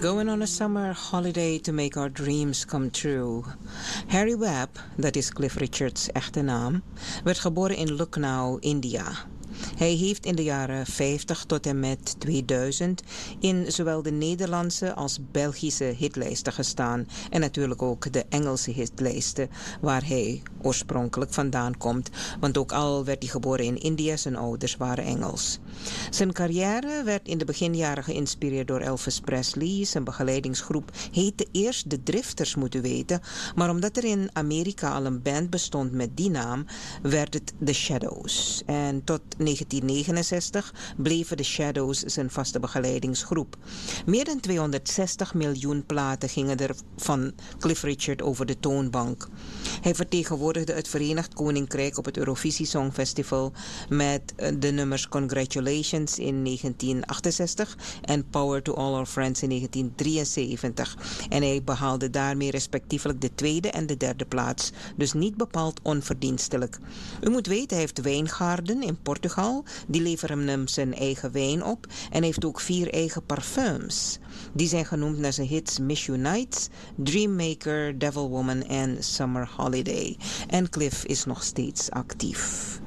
Going on a summer holiday to make our dreams come true. Harry Webb, dat is Cliff Richards' echte naam, werd geboren in Lucknow, India. Hij heeft in de jaren 50 tot en met 2000 in zowel de Nederlandse als Belgische hitlijsten gestaan en natuurlijk ook de Engelse hitlijsten waar hij oorspronkelijk vandaan komt, want ook al werd hij geboren in India, zijn ouders waren Engels. Zijn carrière werd in de beginjaren geïnspireerd door Elvis Presley. Zijn begeleidingsgroep heette eerst de Drifters, moet u weten, maar omdat er in Amerika al een band bestond met die naam, werd het The Shadows. En tot 1969 bleven de Shadows zijn vaste begeleidingsgroep. Meer dan 260 miljoen platen gingen er van Cliff Richard over de toonbank. Hij vertegenwoordigde het Verenigd Koninkrijk op het Eurovisie Songfestival met de nummers Congratulations in 1968 en Power to All Our Friends in 1973. En hij behaalde daarmee respectievelijk de tweede en de derde plaats. Dus niet bepaald onverdienstelijk. U moet weten, hij heeft wijngaarden in Portugal. Die leveren hem zijn eigen wijn op. En heeft ook 4 eigen parfums. Die zijn genoemd naar zijn hits Miss You Nights, Dreammaker, Devil Woman en Summer Holiday. En Cliff is nog steeds actief.